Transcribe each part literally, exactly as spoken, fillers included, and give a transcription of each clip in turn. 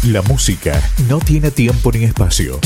La música no tiene tiempo ni espacio.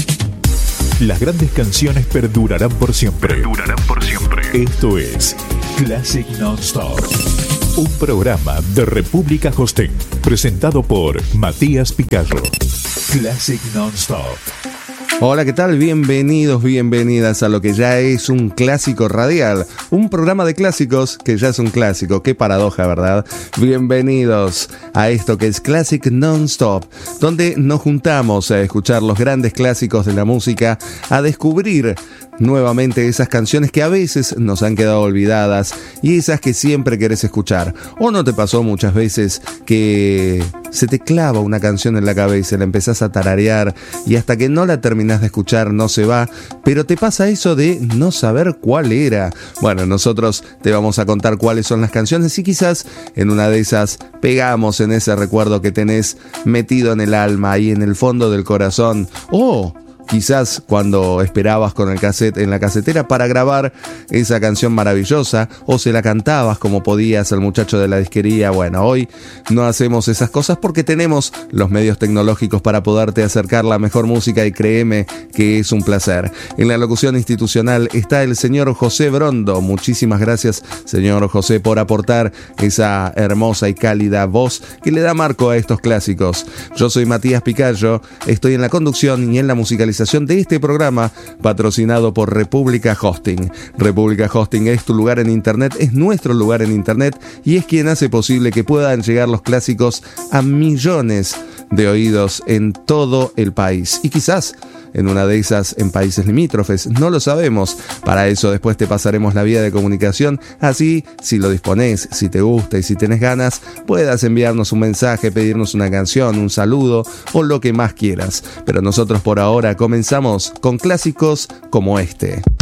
Las grandes canciones perdurarán por siempre. Perdurarán por siempre. Esto es Classic Non-Stop, un programa de República Hosting, presentado por Matías Picayo. Classic Non-Stop. Hola, ¿qué tal? Bienvenidos, bienvenidas a lo que ya es un clásico radial, un programa de clásicos que ya es un clásico. Qué paradoja, ¿verdad? Bienvenidos a esto que es Classic Non-Stop, donde nos juntamos a escuchar los grandes clásicos de la música, a descubrir nuevamente esas canciones que a veces nos han quedado olvidadas y esas que siempre querés escuchar. ¿O no te pasó muchas veces que se te clava una canción en la cabeza, la empezás a tararear y hasta que no la terminás de escuchar no se va, pero te pasa eso de no saber cuál era? Bueno, nosotros te vamos a contar cuáles son las canciones y quizás en una de esas pegamos en ese recuerdo que tenés metido en el alma, ahí en el fondo del corazón. ¡Oh! Quizás cuando esperabas con el cassette en la casetera para grabar esa canción maravillosa, o se la cantabas como podías al muchacho de la disquería. Bueno, hoy no hacemos esas cosas porque tenemos los medios tecnológicos para poderte acercar la mejor música y créeme que es un placer. En la locución institucional está el señor José Brondo. Muchísimas gracias, señor José, por aportar esa hermosa y cálida voz que le da marco a estos clásicos. Yo soy Matías Picayo, estoy en la conducción y en la musicalización de este programa patrocinado por República Hosting. República Hosting es tu lugar en internet, es nuestro lugar en internet y es quien hace posible que puedan llegar los clásicos a millones de oídos en todo el país y quizás en una de esas en países limítrofes, no lo sabemos. Para eso después te pasaremos la vía de comunicación, así si lo disponés, si te gusta y si tenés ganas, puedas enviarnos un mensaje, pedirnos una canción, un saludo o lo que más quieras. Pero nosotros por ahora comenzamos con clásicos como este.